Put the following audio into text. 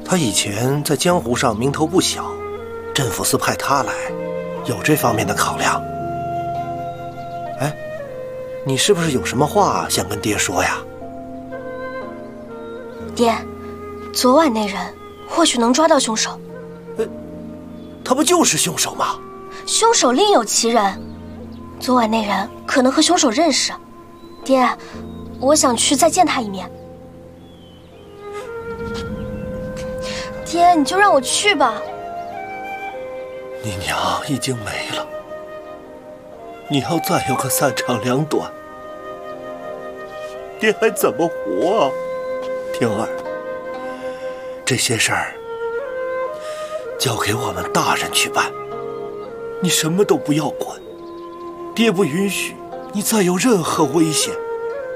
他以前在江湖上名头不小，镇抚司派他来，有这方面的考量。哎，你是不是有什么话想跟爹说呀？ 爹，昨晚那人或许能抓到凶手。 他不就是凶手吗？ 凶手另有其人，昨晚那人可能和凶手认识。爹，我想去再见他一面。爹，你就让我去吧。 你娘已经没了，你要再有个3长2短，爹还怎么活啊？婷儿，这些事儿交给我们大人去办，你什么都不要管，爹不允许你再有任何危险。